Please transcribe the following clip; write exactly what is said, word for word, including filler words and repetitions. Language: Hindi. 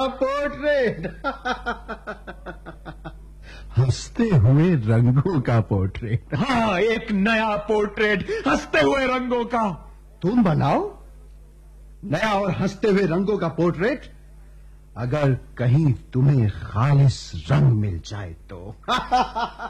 पोर्ट्रेट। हंसते हुए रंगों का पोर्ट्रेट। हाँ, एक नया पोर्ट्रेट हंसते हुए रंगों का। तुम बनाओ नया और हंसते हुए रंगों का पोर्ट्रेट, अगर कहीं तुम्हें खालिस रंग मिल जाए तो।